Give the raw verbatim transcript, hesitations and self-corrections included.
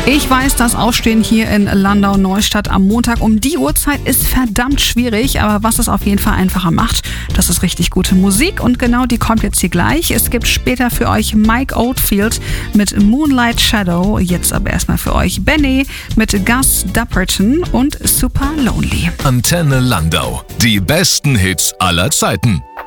Ich weiß, das Aufstehen hier in Landau-Neustadt am Montag um die Uhrzeit ist verdammt schwierig, aber was es auf jeden Fall einfacher macht, das ist richtig gute Musik und genau die kommt jetzt hier gleich. Es gibt später für euch Mike Oldfield mit Moonlight Shadow, jetzt aber erstmal für euch Benny mit Gus Dapperton und Super Lonely. Antenne Landau, die besten Hits aller Zeiten.